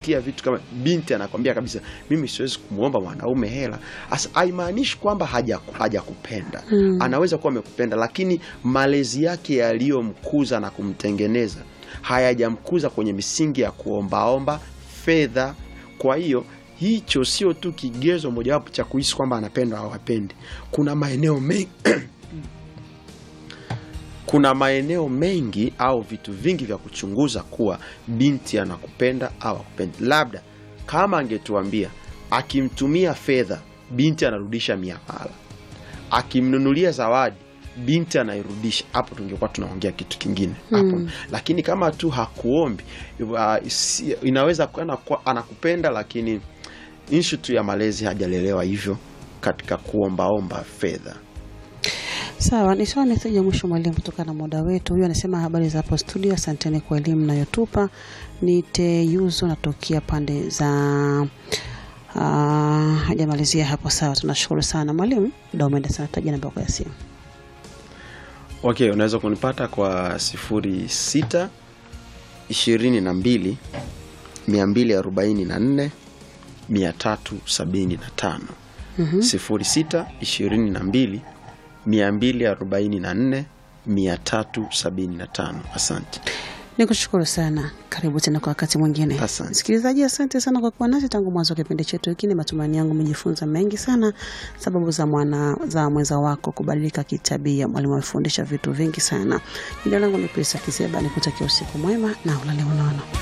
unasikia vitu kama binti anakuambia kabisa mimi siwezi kumuomba mwanaume hela. Haimaanishi kwamba hajakupenda. Anaweza kuwa amekupenda, lakini malezi yake yaliyomkuza na kumtengeneza hayajamkuza kwenye misingi ya kuombaomba fedha. Kwa hiyo hicho sio tu kigezo mojawapo cha kuhisi kwamba anapendwa au hapendi. Kuna maeneo mengi kuna maeneo mengi au vitu vingi vya kuchunguza kuwa binti anakupenda au hakupendi. Labda kama angetuambia akimtumia fedha binti anarudisha miamala, akimnunulia zawadi binti anairudisha, hapo tungekuwa tunaongea kitu kingine hapo. Lakini kama tu hakuombi, inaweza kuwa anakupenda lakini issue tu ya malezi hajalelewa hivyo katika kuombaomba fedha. Sawa, ni sawa. Nisije mwisho mwalimu kutokana na muda wetu. Huyu anasema habari za hapo studio, asanteni kwa elimu mnayotupa. Nite Yuzo natokea pande za hajamalizia hapo. Sawa, tunashukuru sana mwalimu. Ndio umeenda sana, taja namba yako ya simu. Okay, unaweza kunipata kwa 06 22 244 375. 06 22 244 375. Asante. Nikushukuru sana. Karibu tena kwa wakati mwingine. Msikilizaji, asante sana kwa kuwa nasi tangu mwanzo wa kipindi chetu hiki. Ni matumaini yangu umejifunza mengi sana, sababu za mwenza wako kubadilika kitabia. Mwalimu amefundisha vitu vingi sana. Jina langu ni Pesa Kiseba, nikutakia usiku mwema na ulale unono.